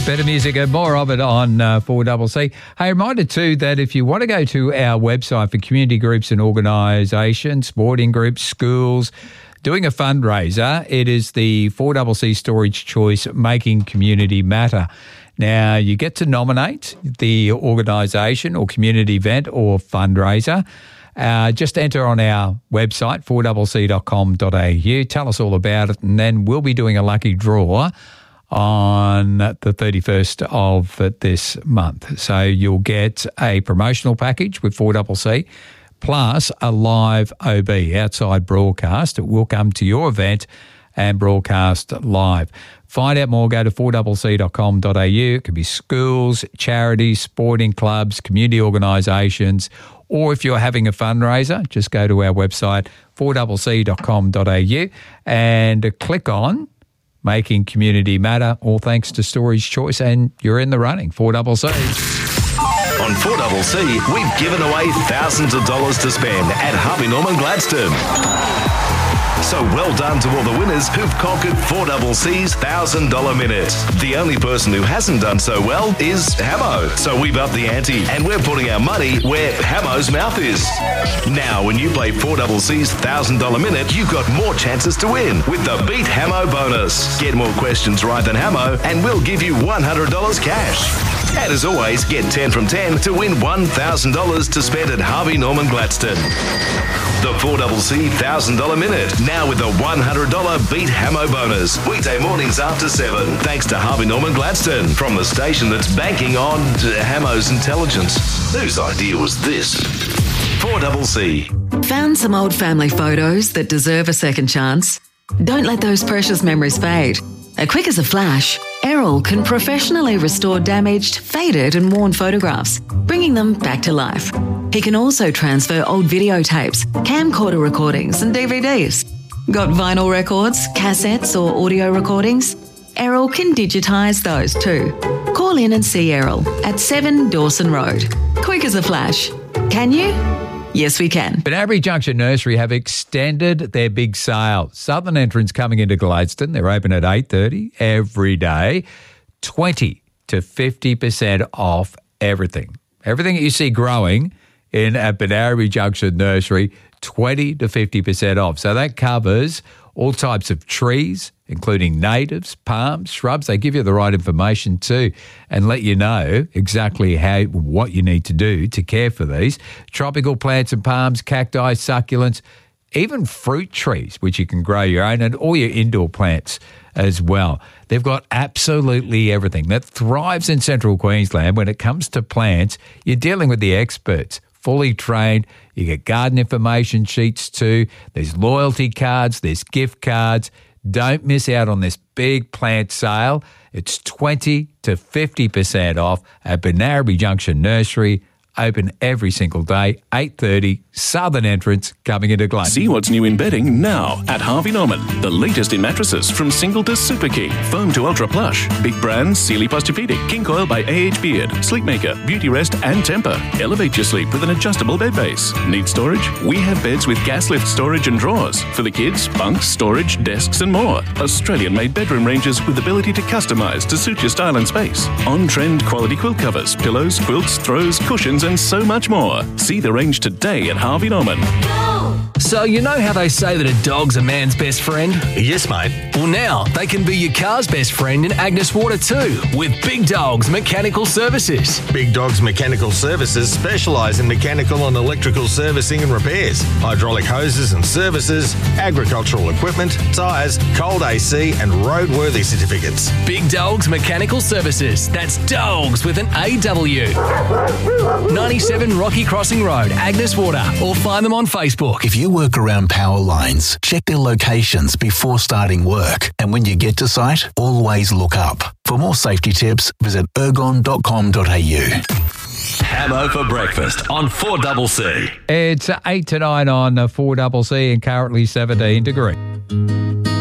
Better music and more of it on 4CC. Hey, reminder too that if you want to go to our website for community groups and organisations, sporting groups, schools, doing a fundraiser, it is the 4CC Storage Choice Making Community Matter. Now, you get to nominate the organisation or community event or fundraiser. Just enter on our website, 4cc.com.au. Tell us all about it, and then we'll be doing a lucky draw on the 31st of this month. So you'll get a promotional package with 4CC plus a live OB, outside broadcast. It will come to your event and broadcast live. Find out more, go to 4cc.com.au. It could be schools, charities, sporting clubs, community organisations, or if you're having a fundraiser, just go to our website, 4cc.com.au, and click on Making Community Matter, all thanks to Storage Choice, and you're in the running, 4CC. On 4CC, we've given away thousands of dollars to spend at Harvey Norman Gladstone. So well done to all the winners who've conquered 4CC's $1,000 minute. The only person who hasn't done so well is Hamo. So we've upped the ante and we're putting our money where Hamo's mouth is. Now, when you play 4CC's $1,000 minute, you've got more chances to win with the Beat Hamo bonus. Get more questions right than Hamo and we'll give you $100 cash. And as always, get 10 from 10 to win $1,000 to spend at Harvey Norman Gladstone. The 4CC $1,000 minute, now with a $100 Beat Hamo bonus. Weekday mornings after 7. Thanks to Harvey Norman Gladstone, from the station that's banking on Hamo's intelligence. Whose idea was this? 4CC. Found some old family photos that deserve a second chance? Don't let those precious memories fade. Quick as a flash, Errol can professionally restore damaged, faded and worn photographs, bringing them back to life. He can also transfer old videotapes, camcorder recordings and DVDs. Got vinyl records, cassettes or audio recordings? Errol can digitise those too. Call in and see Errol at 7 Dawson Road. Quick as a flash. Can you? Yes, we can. Benarby Junction Nursery have extended their big sale. Southern entrance coming into Gladstone. They're open at 8:30 every day. 20 to 50% off everything. Everything that you see growing in at Benarby Junction Nursery, 20 to 50% off. So that covers all types of trees, including natives, palms, shrubs. They give you the right information too and let you know exactly what you need to do to care for these. Tropical plants and palms, cacti, succulents, even fruit trees, which you can grow your own, and all your indoor plants as well. They've got absolutely everything that thrives in Central Queensland. When it comes to plants, you're dealing with the experts. Fully trained. You get garden information sheets too. There's loyalty cards. There's gift cards. Don't miss out on this big plant sale. It's 20 to 50% off at Benarby Junction Nursery. Open every single day, 8:30, southern entrance, coming into Gladstone. See what's new in bedding now at Harvey Norman. The latest in mattresses, from single to super king, foam to ultra plush. Big brands, Sealy Posturepedic, King Coil by AH Beard, Sleepmaker, Beauty Rest and Temper. Elevate your sleep with an adjustable bed base. Need storage? We have beds with gas lift storage and drawers. For the kids, bunks, storage, desks and more. Australian-made bedroom ranges with ability to customise to suit your style and space. On-trend quality quilt covers, pillows, quilts, throws, cushions and so much more. See the range today at Harvey Norman. So you know how they say that a dog's a man's best friend? Yes, mate. Well, now they can be your car's best friend in Agnes Water too, with Big Dogs Mechanical Services. Big Dogs Mechanical Services specialise in mechanical and electrical servicing and repairs, hydraulic hoses and services, agricultural equipment, tyres, cold AC and roadworthy certificates. Big Dogs Mechanical Services. That's dogs with an AW. 97 Rocky Crossing Road, Agnes Water, or find them on Facebook. If you work around power lines, check their locations before starting work. And when you get to site, always look up. For more safety tips, visit ergon.com.au. Hamo for breakfast on 4CC. It's 8 to 9 on 4CC and currently 17 degrees.